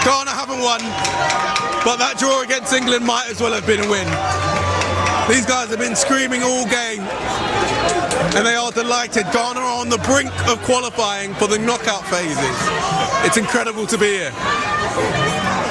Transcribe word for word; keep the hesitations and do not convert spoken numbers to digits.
Ghana haven't won, but that draw against England might as well have been a win. These guys have been screaming all game, and they are delighted. Ghana are on the brink of qualifying for the knockout phases. It's incredible to be here.